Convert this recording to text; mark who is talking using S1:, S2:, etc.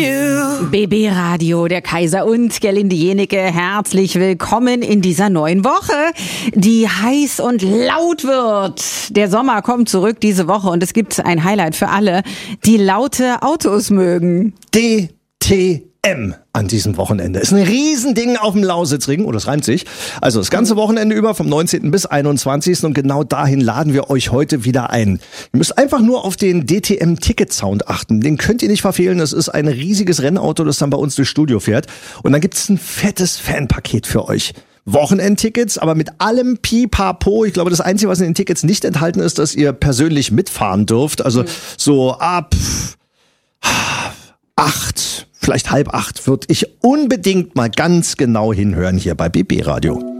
S1: BB Radio, der Kaiser und Gerlinde Jenecke, herzlich willkommen in dieser neuen Woche, die heiß und laut wird. Der Sommer kommt zurück diese Woche und es gibt ein Highlight für alle, die laute Autos mögen.
S2: DTM an diesem Wochenende. Ist ein Riesending auf dem Lausitzring, das reimt sich. Also das ganze Wochenende über vom 19. bis 21. Und genau dahin laden wir euch heute wieder ein. Ihr müsst einfach nur auf den DTM-Ticket-Sound achten. Den könnt ihr nicht verfehlen. Das ist ein riesiges Rennauto, das dann bei uns durchs Studio fährt. Und dann gibt's ein fettes Fanpaket für euch. Wochenendtickets, aber mit allem Pipapo. Ich glaube, das Einzige, was in den Tickets nicht enthalten ist, dass ihr persönlich mitfahren dürft. Also so ab 8, vielleicht 7:30 würde ich unbedingt mal ganz genau hinhören hier bei BB Radio.